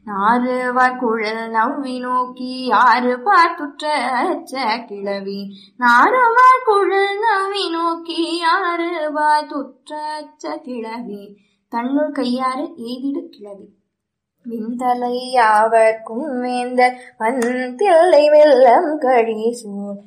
நாறுவார் குழல் நவ்வி நோக்கி யாறு பார்த்துற்ற அச்ச கிழவி. நாறுவார் குழல் நவ்வி நோக்கி யாறு பார்த்துற்ற அச்ச கிழவி. தன்னுள் கையாறு எய்திடு கிழவி. விண்தலை யாவர்க்கும் வேந்தர் வந்தில்லை வெள்ளம் கழி சூழ்